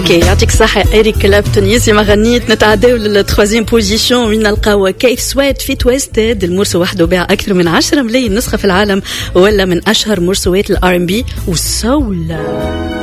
اوكي يعطيك الصحة إريك كلابتون. يسي ما غنيت نتعداو للتخوازيم بوزيشن وين نلقاو كيف سوات في تويستد، المرسو وحده باع أكثر من 10 ملايين نسخة في العالم، ولا من أشهر مرسوات الR&B والسول.